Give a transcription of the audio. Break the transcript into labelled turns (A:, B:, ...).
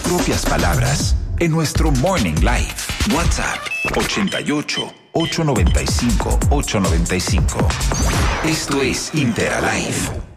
A: propias palabras en nuestro Morning Live. WhatsApp 88-895-895. Esto es Interalive.